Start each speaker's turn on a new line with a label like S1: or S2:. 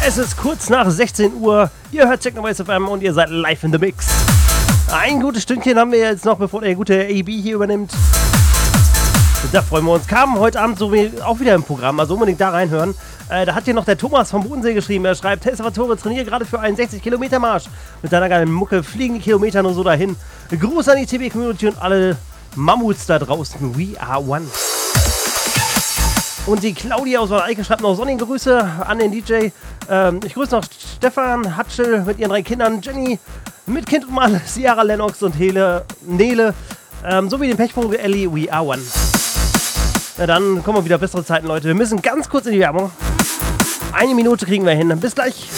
S1: Es ist kurz nach 16 Uhr. Ihr hört Techno-Bass FM und ihr seid live in the Mix. Ein gutes Stündchen haben wir jetzt noch, bevor der gute AB hier übernimmt. Da freuen wir uns. Kam heute Abend so auch wieder im Programm, also unbedingt da reinhören. Da hat hier noch der Thomas vom Bodensee geschrieben. Er schreibt, hey Salvatore, trainiere gerade für einen 60-Kilometer-Marsch. Mit deiner geilen Mucke fliegen die Kilometer nur so dahin. Gruß an die TB-Community und alle Mammuts da draußen. We are one. Und die Claudia aus Eike schreibt noch sonnige Grüße an den DJ. Ich grüße noch Stefan Hatschel mit ihren 3 Kindern, Jenny mit Kind und Mann, Sierra Lennox und Nele, sowie den Pechvogel Ellie, We are one. Na dann kommen wir wieder bessere Zeiten, Leute. Wir müssen ganz kurz in die Werbung. 1 Minute kriegen wir hin. Bis gleich.